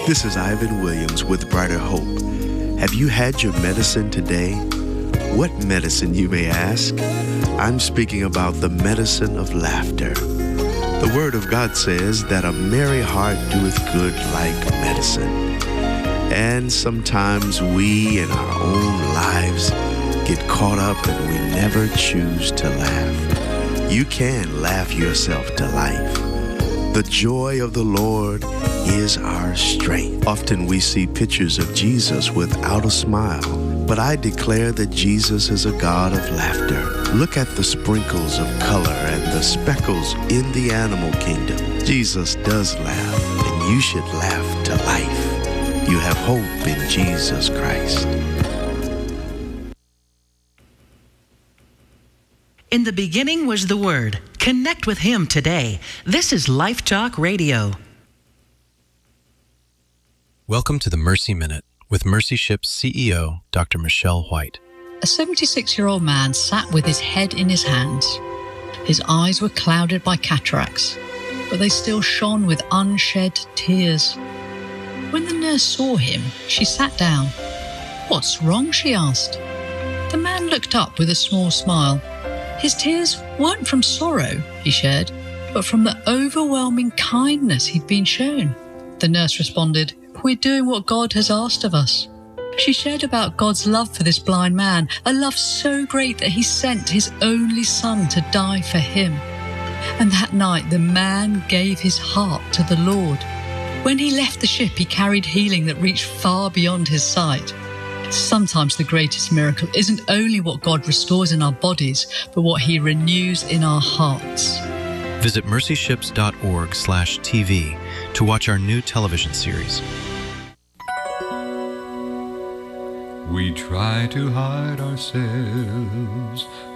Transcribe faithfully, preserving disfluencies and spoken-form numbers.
This is Ivan Williams with Brighter Hope. Have you had your medicine today? What medicine, you may ask? I'm speaking about the medicine of laughter. The Word of God says that a merry heart doeth good like medicine. And sometimes we in our own lives get caught up and we never choose to laugh. You can laugh yourself to life. The joy of the Lord is our strength. Often we see pictures of Jesus without a smile, but I declare that Jesus is a God of laughter. Look at the sprinkles of color and the speckles in the animal kingdom. Jesus does laugh, and you should laugh to life. You have hope in Jesus Christ. In the beginning was the Word. Connect with Him today. This is Life Talk Radio. Welcome to the Mercy Minute with Mercy Ship's C E O, Doctor Michelle White. A seventy-six-year-old man sat with his head in his hands. His eyes were clouded by cataracts, but they still shone with unshed tears. When the nurse saw him, she sat down. "What's wrong?" she asked. The man looked up with a small smile. His tears weren't from sorrow, he shared, but from the overwhelming kindness he'd been shown. The nurse responded, "We're doing what God has asked of us." She shared about God's love for this blind man, a love so great that He sent His only Son to die for him. And that night, the man gave his heart to the Lord. When he left the ship, he carried healing that reached far beyond his sight. Sometimes the greatest miracle isn't only what God restores in our bodies, but what He renews in our hearts. Visit mercyships.org slash TV to watch our new television series. We try to hide ourselves